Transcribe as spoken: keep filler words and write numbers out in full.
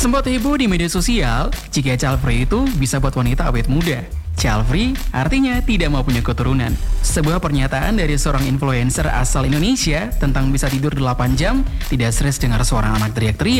Sempat heboh di media sosial jika child free itu bisa buat wanita awet muda. Child free artinya tidak mau punya keturunan. Sebuah pernyataan dari seorang influencer asal Indonesia tentang bisa tidur delapan jam, tidak stres dengar suara anak teriak-teriak,